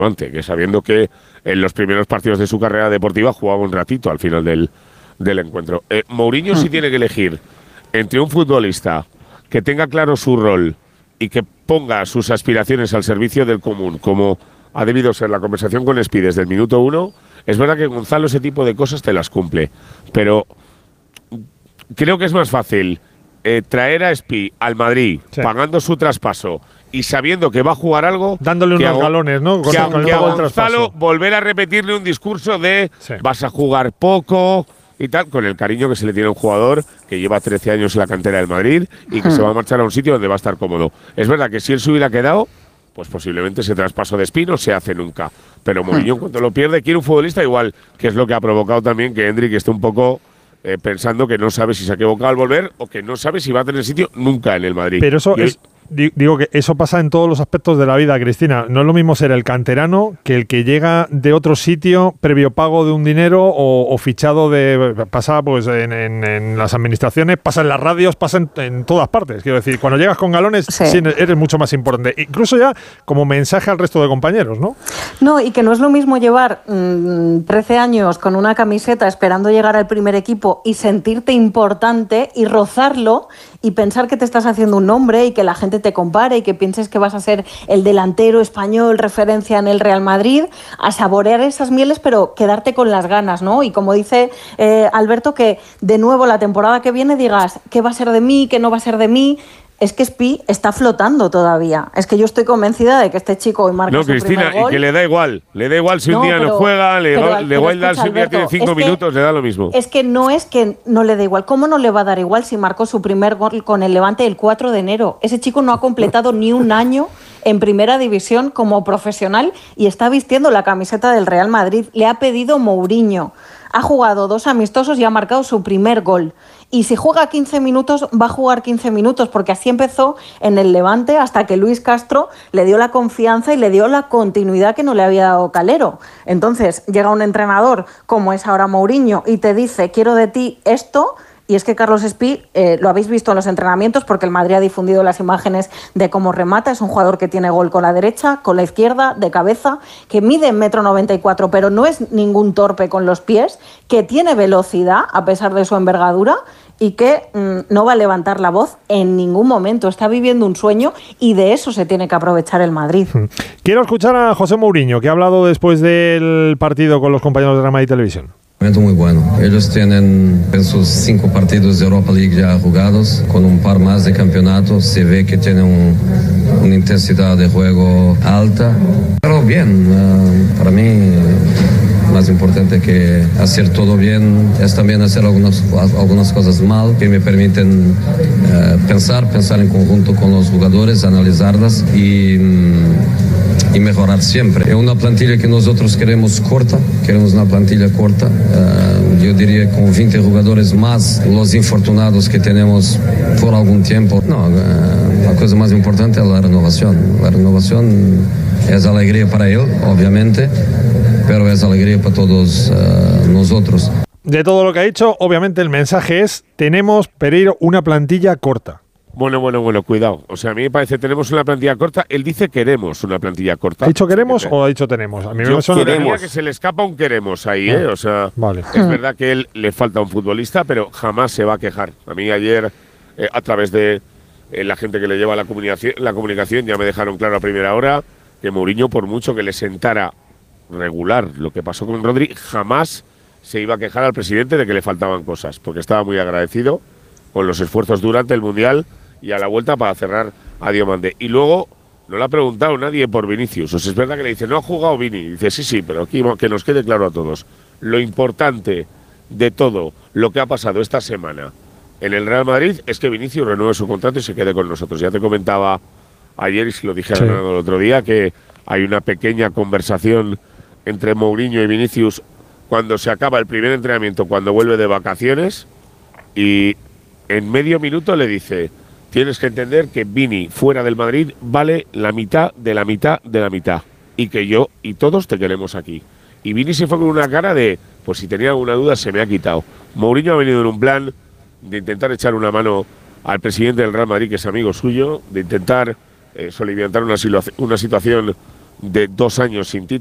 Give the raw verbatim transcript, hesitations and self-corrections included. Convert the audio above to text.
que sabiendo que en los primeros partidos de su carrera deportiva jugaba un ratito al final del, del encuentro. Eh, Mourinho sí tiene que elegir entre un futbolista que tenga claro su rol y que ponga sus aspiraciones al servicio del común, como ha debido ser la conversación con Espi desde el minuto uno. Es verdad que Gonzalo ese tipo de cosas te las cumple, pero creo que es más fácil eh, traer a Espi al Madrid, sí, pagando su traspaso y sabiendo que va a jugar algo, dándole unos galones, ¿no? Que, con, que a Gonzalo volver a repetirle un discurso de sí, vas a jugar poco y tal, con el cariño que se le tiene a un jugador que lleva trece años en la cantera del Madrid y que hmm. se va a marchar a un sitio donde va a estar cómodo. Es verdad que si él se hubiera quedado, pues posiblemente ese traspaso de Espi no se hace nunca. Pero Mourinho, cuando lo pierde, quiere un futbolista igual, que es lo que ha provocado también que Endrick esté un poco eh, pensando que no sabe si se ha equivocado al volver o que no sabe si va a tener sitio nunca en el Madrid. Pero eso y es… Digo que eso pasa en todos los aspectos de la vida, Cristina. No es lo mismo ser el canterano que el que llega de otro sitio previo pago de un dinero o, o fichado de… Pasa pues en, en, en las administraciones, pasa en las radios, pasa en, en todas partes. Quiero decir, cuando llegas con galones sí. Sí, eres mucho más importante. Incluso ya como mensaje al resto de compañeros, ¿no? No, y que no es lo mismo llevar mmm, trece años con una camiseta esperando llegar al primer equipo y sentirte importante y rozarlo y pensar que te estás haciendo un nombre y que la gente te compare y que pienses que vas a ser el delantero español referencia en el Real Madrid, a saborear esas mieles pero quedarte con las ganas, ¿no? Y como dice eh, Alberto, que de nuevo la temporada que viene digas ¿qué va a ser de mí? ¿Qué no va a ser de mí? Es que Espi está flotando todavía. Es que yo estoy convencida de que este chico hoy marca no, su Cristina, primer gol. Y que le da igual. Le da igual si no, un día pero, no juega, le, pero, le da igual si un día tiene cinco minutos, le da lo mismo. Es que no es que no le da igual. ¿Cómo no le va a dar igual si marcó su primer gol con el Levante el cuatro de enero? Ese chico no ha completado ni un año en primera división como profesional y está vistiendo la camiseta del Real Madrid. Le ha pedido Mourinho. Ha jugado dos amistosos y ha marcado su primer gol. Y si juega quince minutos, va a jugar quince minutos, porque así empezó en el Levante hasta que Luis Castro le dio la confianza y le dio la continuidad que no le había dado Calero. Entonces llega un entrenador como es ahora Mourinho y te dice, quiero de ti esto. Y es que Carlos Espi, eh, lo habéis visto en los entrenamientos porque el Madrid ha difundido las imágenes de cómo remata. Es un jugador que tiene gol con la derecha, con la izquierda, de cabeza, que mide metro noventa y cuatro, pero no es ningún torpe con los pies, que tiene velocidad a pesar de su envergadura y que mmm, no va a levantar la voz en ningún momento. Está viviendo un sueño y de eso se tiene que aprovechar el Madrid. Quiero escuchar a José Mourinho, que ha hablado después del partido con los compañeros de Real Madrid Televisión. Muy bueno. Ellos tienen en sus cinco partidos de Europa League ya jugados, con un par más de campeonatos. Se ve que tienen un, una intensidad de juego alta. Pero bien, uh, para mí más importante que hacer todo bien es también hacer algunas, algunas cosas mal que me permiten uh, pensar, pensar en conjunto con los jugadores, analizarlas y... Um, y mejorar siempre. Es una plantilla que nosotros queremos corta, queremos una plantilla corta, uh, yo diría con veinte jugadores más los infortunados que tenemos por algún tiempo. No, uh, la cosa más importante es la renovación. La renovación es alegría para él, obviamente, pero es alegría para todos uh, nosotros. De todo lo que ha dicho, obviamente el mensaje es, tenemos, Pereiro, una plantilla corta. Bueno, bueno, bueno, cuidado. O sea, a mí me parece tenemos una plantilla corta. Él dice queremos una plantilla corta. ¿Ha dicho queremos o ha dicho tenemos? A mí Yo me suena queremos. Que se le escapa un queremos ahí, ¿eh? O sea, vale. Es verdad que él le falta un futbolista, pero jamás se va a quejar. A mí ayer, eh, a través de eh, la gente que le lleva la comunicación, la comunicación, ya me dejaron claro a primera hora que Mourinho, por mucho que le sentara regular lo que pasó con Rodri, jamás se iba a quejar al presidente de que le faltaban cosas, porque estaba muy agradecido con los esfuerzos durante el Mundial y a la vuelta para cerrar a Diomande. Y luego no le ha preguntado nadie por Vinicius. O sea, es verdad que le dice, no ha jugado Vini. Y dice, sí, sí, pero aquí que nos quede claro a todos. Lo importante de todo lo que ha pasado esta semana en el Real Madrid es que Vinicius renueve su contrato y se quede con nosotros. Ya te comentaba ayer, y se lo dije sí. el otro día, que hay una pequeña conversación entre Mourinho y Vinicius cuando se acaba el primer entrenamiento, cuando vuelve de vacaciones, y en medio minuto le dice, tienes que entender que Vini fuera del Madrid vale la mitad de la mitad de la mitad. Y que yo y todos te queremos aquí. Y Vini se fue con una cara de, pues si tenía alguna duda se me ha quitado. Mourinho ha venido en un plan de intentar echar una mano al presidente del Real Madrid, que es amigo suyo, de intentar eh, soliviantar una, situa- una situación de dos años sin título.